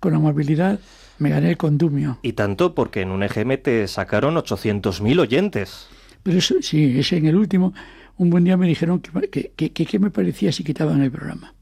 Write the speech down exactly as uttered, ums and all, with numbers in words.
con amabilidad, me gané el condumio. Y tanto porque en un E G M te sacaron ochocientos mil oyentes. Pero eso, sí, ese en el último, un buen día me dijeron que, que, que, que, que me parecía si quitaban el programa.